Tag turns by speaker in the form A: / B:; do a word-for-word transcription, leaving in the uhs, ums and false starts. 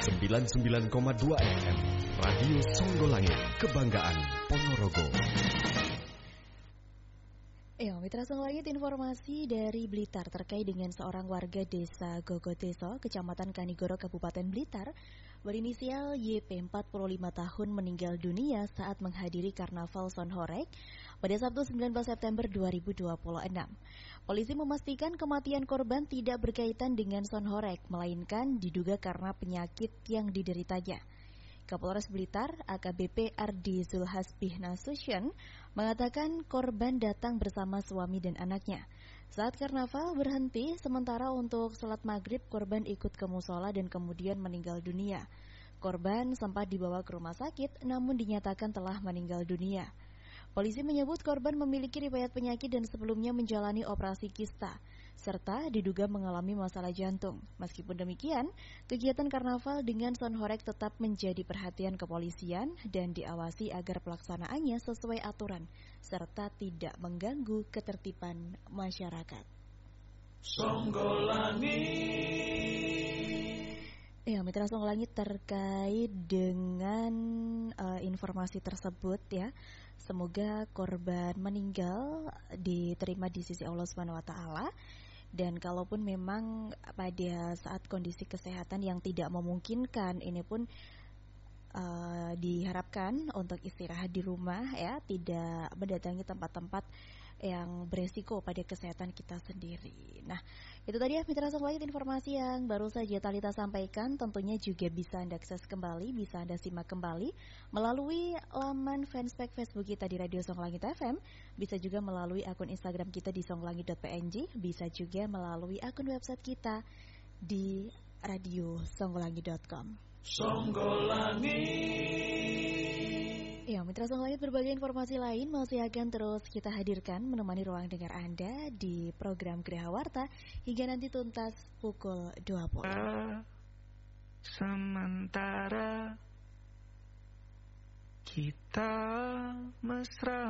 A: sembilan puluh sembilan koma dua F M Radio Songgolangit, kebanggaan Ponorogo.
B: Ya, Mitra Songgolangit, informasi dari Blitar terkait dengan seorang warga desa Gogoteso, Kecamatan Kanigoro, Kabupaten Blitar, berinisial Y P, empat puluh lima tahun, meninggal dunia saat menghadiri Karnaval Sonhorek pada Sabtu sembilan belas September dua ribu dua puluh enam. Polisi memastikan kematian korban tidak berkaitan dengan Sonhorek, melainkan diduga karena penyakit yang dideritanya. Kapolres Blitar, A K B P Ardi Zulhasbih Nasution, mengatakan korban datang bersama suami dan anaknya. Saat karnaval berhenti, sementara untuk sholat maghrib korban ikut ke musola dan kemudian meninggal dunia. Korban sempat dibawa ke rumah sakit, namun dinyatakan telah meninggal dunia. Polisi menyebut korban memiliki riwayat penyakit dan sebelumnya menjalani operasi kista, serta diduga mengalami masalah jantung. Meskipun demikian, kegiatan karnaval dengan Sonhorek tetap menjadi perhatian kepolisian dan diawasi agar pelaksanaannya sesuai aturan, serta tidak mengganggu ketertiban masyarakat.
C: Songgolangit.
B: Ya, Mitra Songgolangit, terkait dengan uh, informasi tersebut ya, semoga korban meninggal diterima di sisi Allah Subhanahu wa taala. Dan kalaupun memang pada saat kondisi kesehatan yang tidak memungkinkan, ini pun uh, diharapkan untuk istirahat di rumah ya, tidak mendatangi tempat-tempat yang beresiko pada kesehatan kita sendiri. Nah, itu tadi ya Mitra Songgolangit, informasi yang baru saja Talita sampaikan. Tentunya juga bisa Anda akses kembali, bisa Anda simak kembali melalui laman fanspage Facebook kita di Radio Songgolangit F M. Bisa juga melalui akun Instagram kita di songgolangit dot p n j. Bisa juga melalui akun website kita di radio songgolangit dot com.
C: Songgolangit.
B: Ya, Mitra Songgolangit, berbagai informasi lain masih akan terus kita hadirkan menemani ruang dengar Anda di program Geraha Warta hingga nanti tuntas pukul dua puluh.
D: Sementara kita mesra